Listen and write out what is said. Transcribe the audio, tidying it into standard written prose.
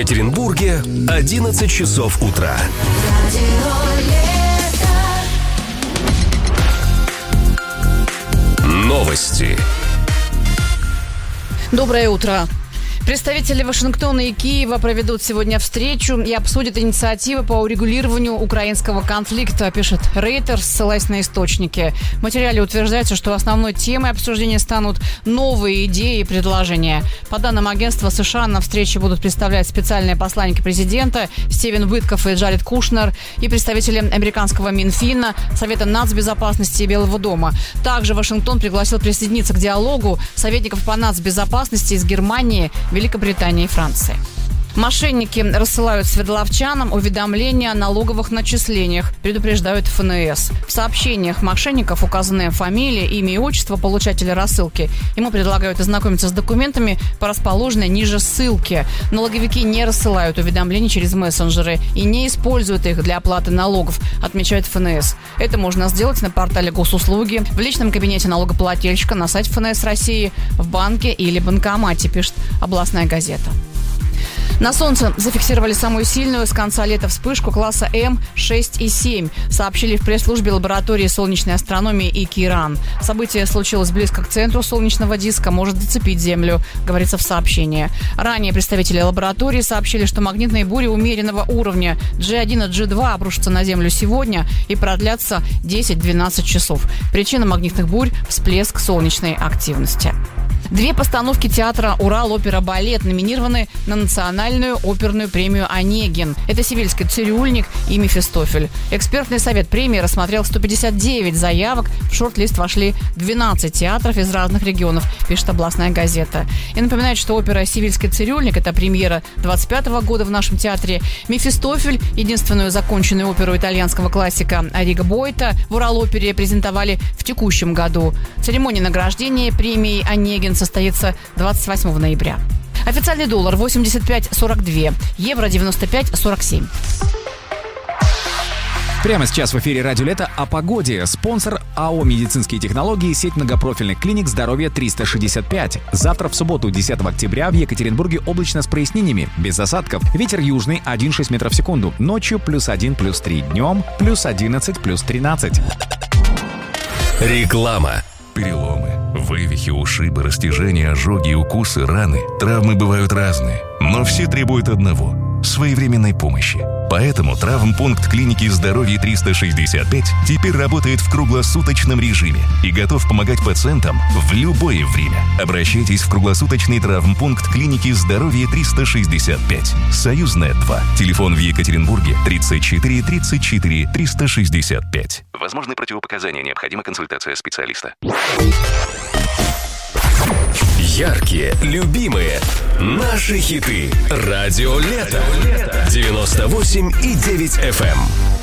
Екатеринбурге 11 часов утра. Новости. Доброе утро. Представители Вашингтона и Киева проведут сегодня встречу и обсудят инициативы по урегулированию украинского конфликта, пишет Reuters, ссылаясь на источники. В материале утверждается, что основной темой обсуждения станут новые идеи и предложения. По данным агентства США, на встрече будут представлять специальные посланники президента Стивен Уиткоф и Джаред Кушнер и представители американского Минфина, Совета нацбезопасности и Белого дома. Также Вашингтон пригласил присоединиться к диалогу советников по нацбезопасности из Германии, Великобритании и Франции. Мошенники рассылают свердловчанам уведомления о налоговых начислениях, предупреждают ФНС. В сообщениях мошенников указаны фамилия, имя и отчество получателя рассылки. Ему предлагают ознакомиться с документами по расположенной ниже ссылке. Налоговики не рассылают уведомления через мессенджеры и не используют их для оплаты налогов, отмечает ФНС. Это можно сделать на портале госуслуги, в личном кабинете налогоплательщика, на сайте ФНС России, в банке или банкомате, пишет областная газета. На Солнце зафиксировали самую сильную с конца лета вспышку класса М6 и 7, сообщили в пресс-службе лаборатории солнечной астрономии ИКИРАН. Событие случилось близко к центру солнечного диска, может зацепить Землю, говорится в сообщении. Ранее представители лаборатории сообщили, что магнитные бури умеренного уровня G1 и G2 обрушатся на Землю сегодня и продлятся 10-12 часов. Причина магнитных бурь – всплеск солнечной активности. 2 постановки театра «Урал-опера-балет» номинированы на национальную оперную премию «Онегин». Это «Сивильский цирюльник» и «Мефистофель». Экспертный совет премии рассмотрел 159 заявок. В шорт-лист вошли 12 театров из разных регионов, пишет областная газета. И напоминает, что опера «Сивильский цирюльник» – это премьера 25 года в нашем театре. «Мефистофель» – единственную законченную оперу итальянского классика Ариго Бойта в «Урал-опере» презентовали в текущем году. Церемония награждения премии «Онегин» состоится 28 ноября. Официальный доллар 85.42, евро 95.47. Прямо сейчас в эфире «Радио Лето» о погоде. Спонсор АО «Медицинские технологии», сеть многопрофильных клиник «Здоровье 365». Завтра, в субботу, 10 октября, в Екатеринбурге облачно с прояснениями, без осадков. Ветер южный 1,6 метров в секунду. Ночью +1, +3. Днем +11, +13. Реклама. Переломы, вывихи, ушибы, растяжения, ожоги, укусы, раны. Травмы бывают разные, но все требуют одного – своевременной помощи. Поэтому травмпункт клиники «Здоровье 365» теперь работает в круглосуточном режиме и готов помогать пациентам в любое время. Обращайтесь в круглосуточный травмпункт клиники «Здоровье 365». Союзная 2. Телефон в Екатеринбурге 34 34 365. Возможны противопоказания, необходима консультация специалиста. Яркие, любимые, наши хиты. Радио Лето. 98,9 FM.